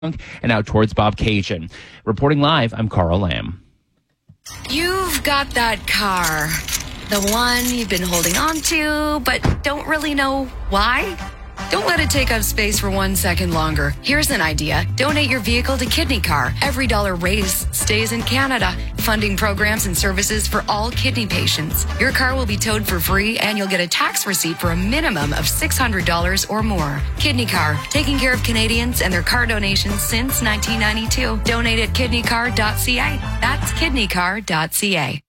and out towards Bobcaygeon. Reporting live, I'm Carl Lamb. You've got that car, the one you've been holding on to, but don't really know why. Don't let it take up space for 1 second longer. Here's an idea. Donate your vehicle to Kidney Car. Every dollar raised stays in Canada, funding programs and services for all kidney patients. Your car will be towed for free, and you'll get a tax receipt for a minimum of $600 or more. Kidney Car, taking care of Canadians and their car donations since 1992. Donate at kidneycar.ca. That's kidneycar.ca.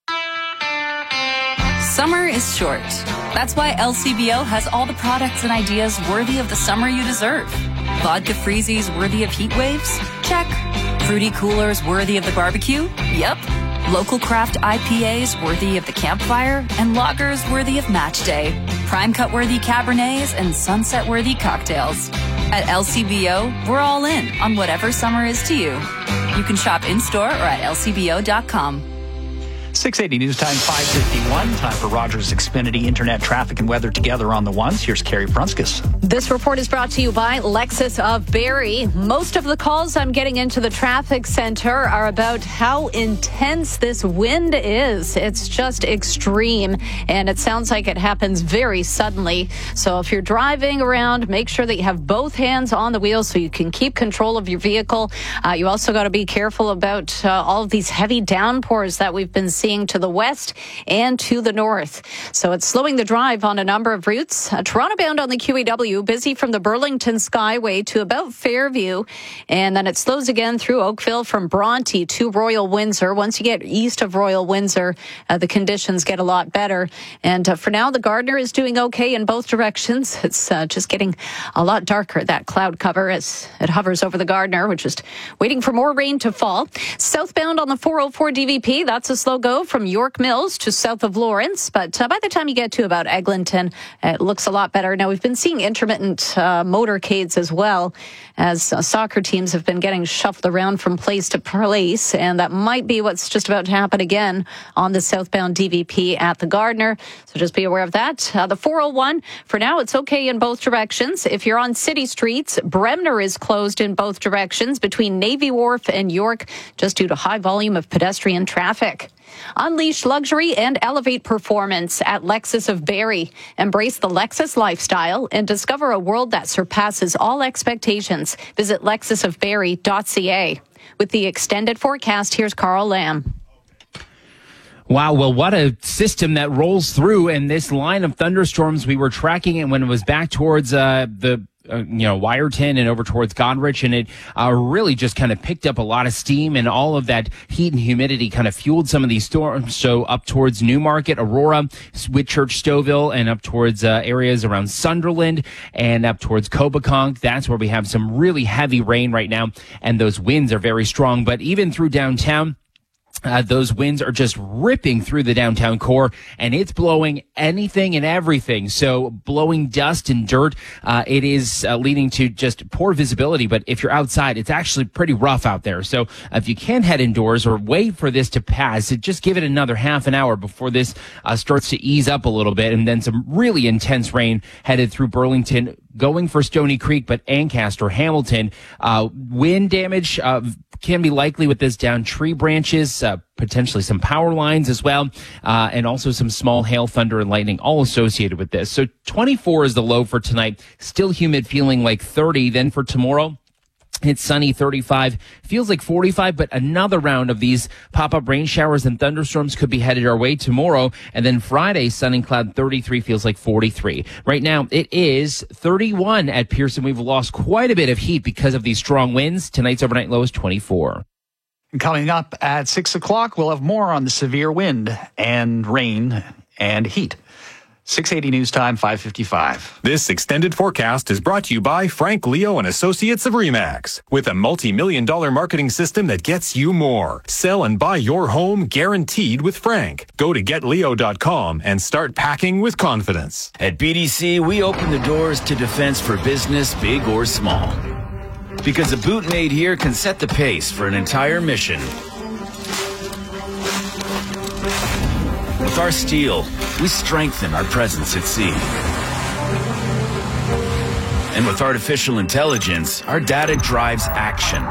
Summer is short. That's why LCBO has all the products and ideas worthy of the summer you deserve. Vodka freezies worthy of heat waves? Check. Fruity coolers worthy of the barbecue? Yep. Local craft IPAs worthy of the campfire? And lagers worthy of match day. Prime cut worthy Cabernets and sunset worthy cocktails. At LCBO, we're all in on whatever summer is to you. You can shop in-store or at lcbo.com. 680 News Time, 5:51. Time for Rogers Xfinity Internet traffic and weather together on the ones. Here's Carrie Prunskis. This report is brought to you by Lexus of Barrie. Most of the calls I'm getting into the traffic center are about how intense this wind is. It's just extreme, and it sounds like it happens very suddenly. So if you're driving around, make sure that you have both hands on the wheel so you can keep control of your vehicle. You also got to be careful about all of these heavy downpours that we've been seeing to the west and to the north. So it's slowing the drive on a number of routes. Toronto bound on the QEW, busy from the Burlington Skyway to about Fairview. And then it slows again through Oakville from Bronte to Royal Windsor. Once you get east of Royal Windsor, the conditions get a lot better. And for now, the Gardiner is doing okay in both directions. It's just getting a lot darker, that cloud cover, as it hovers over the Gardiner. We're just waiting for more rain to fall. Southbound on the 404 DVP, that's a slow go from York Mills to south of Lawrence, but by the time you get to about Eglinton, it looks a lot better. Now, we've been seeing intermittent motorcades as well, as soccer teams have been getting shuffled around from place to place, and that might be what's just about to happen again on the southbound DVP at the Gardiner, so just be aware of that. The 401, for now, it's okay in both directions. If you're on city streets, Bremner is closed in both directions between Navy Wharf and York, just due to high volume of pedestrian traffic. Unleash luxury and elevate performance at Lexus of Barrie. Embrace the Lexus lifestyle and discover a world that surpasses all expectations. Visit lexusofbarrie.ca. With the extended forecast, here's Carl Lamb. Wow, well, what a system that rolls through, and this line of thunderstorms, we were tracking it when it was back towards Wyerton and over towards Goderich, and it really just kind of picked up a lot of steam, and all of that heat and humidity kind of fueled some of these storms. So up towards Newmarket, Aurora, Whitchurch, Stouffville, and up towards areas around Sunderland and up towards Coboconk. That's where we have some really heavy rain right now, and those winds are very strong. But even through downtown, those winds are just ripping through the downtown core, and it's blowing anything and everything. So blowing dust and dirt, it is leading to just poor visibility. But if you're outside, it's actually pretty rough out there. So if you can head indoors or wait for this to pass, just give it another half an hour before this starts to ease up a little bit. And then some really intense rain headed through Burlington, going for Stony Creek, but Ancaster, Hamilton. Wind damage can be likely with this, down tree branches, potentially some power lines as well, and also some small hail, thunder, and lightning all associated with this. So 24 is the low for tonight. Still humid, feeling like 30. Then for tomorrow, it's sunny, 35, feels like 45, but another round of these pop-up rain showers and thunderstorms could be headed our way tomorrow. And then Friday, sun and cloud, 33, feels like 43. Right now, it is 31 at Pearson. We've lost quite a bit of heat because of these strong winds. Tonight's overnight low is 24. Coming up at 6 o'clock, we'll have more on the severe wind and rain and heat. 680 News Time, 5:55. This extended forecast is brought to you by Frank Leo and Associates of RE/MAX. With a multi-million-dollar marketing system that gets you more. Sell and buy your home guaranteed with Frank. Go to getleo.com and start packing with confidence. At BDC, we open the doors to defense for business, big or small. Because a boot made here can set the pace for an entire mission. With our steel, we strengthen our presence at sea. And with artificial intelligence, our data drives action.